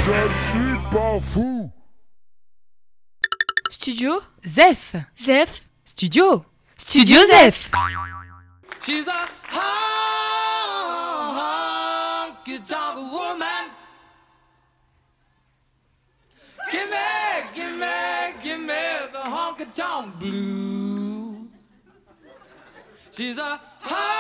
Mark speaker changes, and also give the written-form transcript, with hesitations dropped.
Speaker 1: Je suis pas fou.
Speaker 2: Studio
Speaker 3: Zef.
Speaker 2: Zef
Speaker 3: Studio Zef.
Speaker 4: She's a honky-tonk woman. Give me the honky-tonk blues. She's a